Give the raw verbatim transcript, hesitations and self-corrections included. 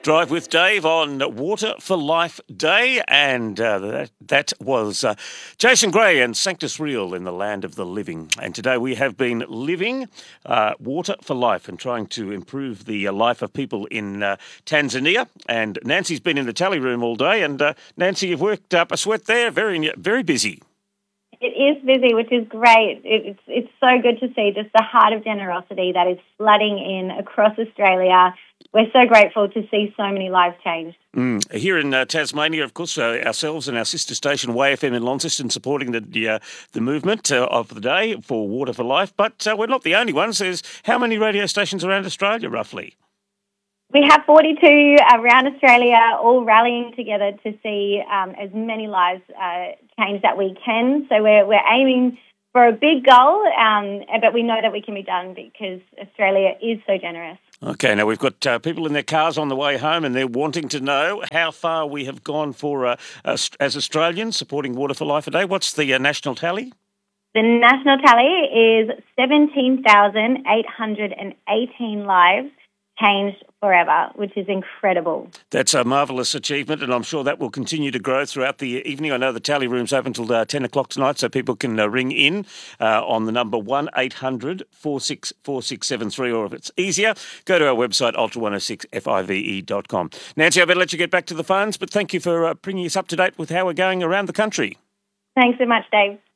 Drive with Dave on Water for Life Day, and uh, that, that was uh, Jason Gray and Sanctus Real in the land of the living. And today we have been living uh, Water for Life and trying to improve the uh, life of people in uh, Tanzania. And Nancy's been in the tally room all day, and uh, Nancy, you've worked up a sweat there, very, very busy. It is busy, which is great. It's it's so good to see just the heart of generosity that is flooding in across Australia. We're so grateful to see so many lives changed. Mm. Here in uh, Tasmania, of course, uh, ourselves and our sister station Y F M in Launceston supporting the the, uh, the movement uh, of the day for Water for Life. But uh, we're not the only ones. There's how many radio stations around Australia, roughly? We have forty-two around Australia, all rallying together to see um, as many lives uh, change that we can. So we're we're aiming for a big goal, um, but we know that we can be done because Australia is so generous. Okay, now we've got uh, people in their cars on the way home and they're wanting to know how far we have gone for uh, as Australians supporting Water for Life a day. What's the uh, national tally? The national tally is seventeen thousand eight hundred eighteen lives changed forever, which is incredible. That's a marvellous achievement, and I'm sure that will continue to grow throughout the evening. I know the tally room's open until uh, ten o'clock tonight, so people can uh, ring in uh, on the number one eight hundred four six four six seven three, or if it's easier, go to our website, ultra one oh six five dot com. Nancy, I better let you get back to the phones, but thank you for uh, bringing us up to date with how we're going around the country. Thanks so much, Dave.